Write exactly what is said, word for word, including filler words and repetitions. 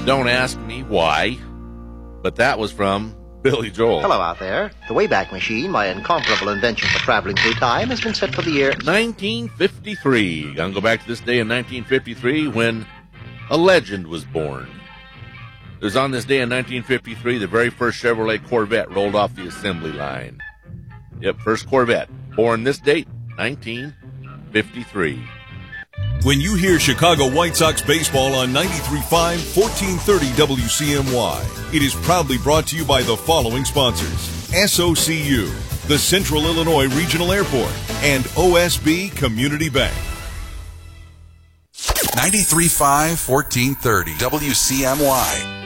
Don't ask me why, but that was from Billy Joel. Hello out there. The Wayback Machine, my incomparable invention for traveling through time, has been set for the year nineteen fifty-three. Gonna go back to this day in nineteen fifty-three when a legend was born. It was on this day in nineteen fifty-three the very first Chevrolet Corvette rolled off the assembly line. Yep, first Corvette. Born this date, nineteen fifty-three. When you hear Chicago White Sox baseball on ninety-three point five, fourteen thirty W C M Y, it is proudly brought to you by the following sponsors: S O C U, the Central Illinois Regional Airport, and O S B Community Bank. ninety-three point five, fourteen thirty W C M Y.